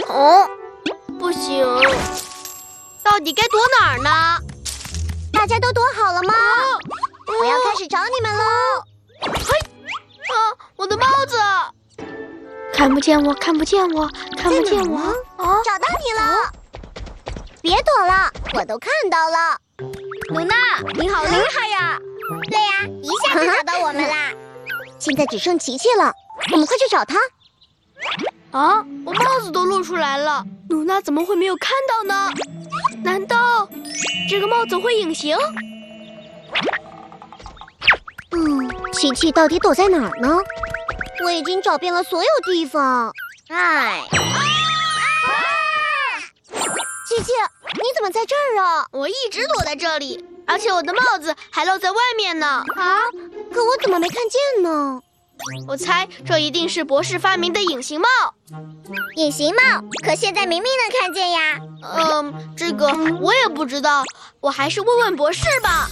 哦，不行，到底该躲哪儿呢？ 大家都躲好了吗？我要开始找你们喽！ 嘿，我的帽子！ 看不见我，看不见我，看不见我！ 哦，找到你了！别躲了，我都看到了。 鲁娜，你好厉害呀！ 对呀，一下就找到我们啦！现在只剩琪琪了，我们快去找她。 啊，我帽子都露出来了，鲁娜怎么会没有看到呢？难道这个帽子会隐形？ 琪琪到底躲在哪儿呢？我已经找遍了所有地方。哎，琪琪，你怎么在这儿啊？ 我一直躲在这里，而且我的帽子还露在外面呢。 啊？可我怎么没看见呢？ 我猜这一定是博士发明的隐形帽。 隐形帽？可现在明明能看见呀。 这个我也不知道，我还是问问博士吧。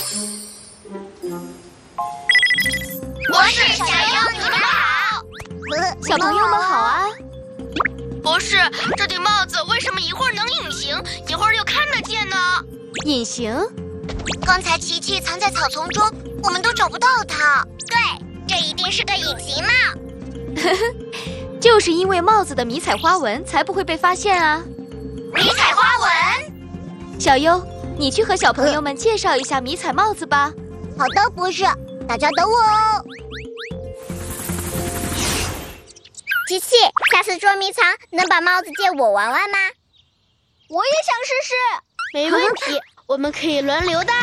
博士小优，你们好！ 小朋友们好啊！ 博士，这顶帽子为什么一会儿能隐形，一会儿又看得见呢？ 隐形？ 刚才琪琪藏在草丛中，我们都找不到她。对，这一定是个隐形帽。 就是因为帽子的迷彩花纹才不会被发现啊！ 迷彩花纹？ 小优，你去和小朋友们介绍一下迷彩帽子吧。 好的，博士，大家等我哦。琪琪，下次捉迷藏能把帽子借我玩玩吗？ 我也想试试。没问题，我们可以轮流戴。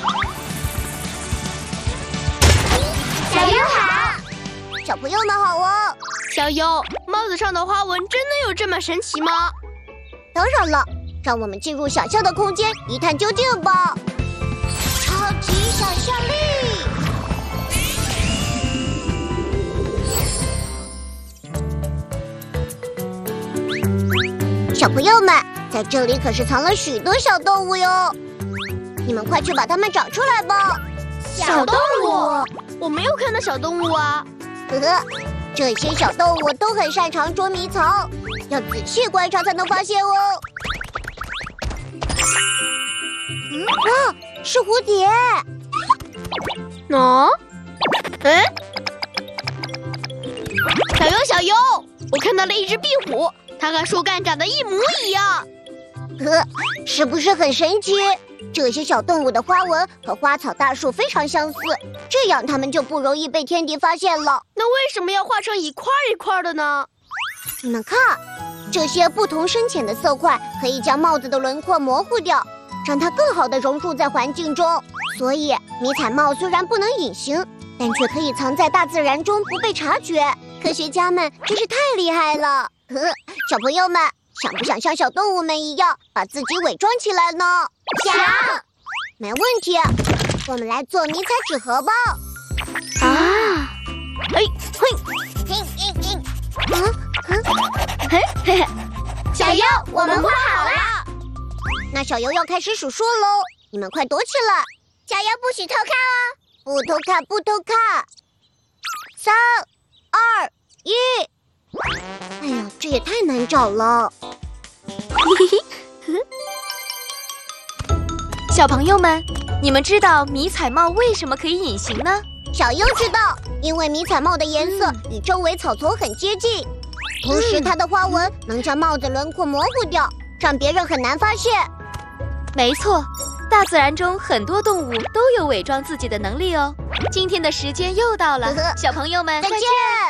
小优好，小朋友们好哦。 小优，帽子上的花纹真的有这么神奇吗？ 当然了，让我们进入想象的空间一探究竟吧。超级想象力！小朋友们，在这里可是藏了许多小动物哟，你们快去把它们找出来吧。 小动物？我没有看到小动物啊。 这些小动物都很擅长捉迷藏，要仔细观察才能发现哦。是蝴蝶。 小优，我看到了一只壁虎，它和树干长得一模一样。 是不是很神奇？这些小动物的花纹和花草大树非常相似，这样它们就不容易被天敌发现了。 那为什么要画成一块一块的呢？ 你们看，这些不同深浅的色块可以将帽子的轮廓模糊掉，让它更好地融入在环境中。所以迷彩帽虽然不能隐形，但却可以藏在大自然中不被察觉。科学家们真是太厉害了。小朋友们，想不想像小动物们一样把自己伪装起来呢？ 想。 没问题，我们来做迷彩纸盒吧。 小优，我们画好了。 那小优要开始数数喽，你们快躲起来。小优不许偷看哦，不偷看，不偷看。3、2、1。哎呀，这也太难找了。 小朋友们，你们知道迷彩帽为什么可以隐形呢？ 小优知道，因为迷彩帽的颜色与周围草丛很接近，同时它的花纹能将帽子轮廓模糊掉，让别人很难发现。 没错，大自然中很多动物都有伪装自己的能力哦。今天的时间又到了，小朋友们再见。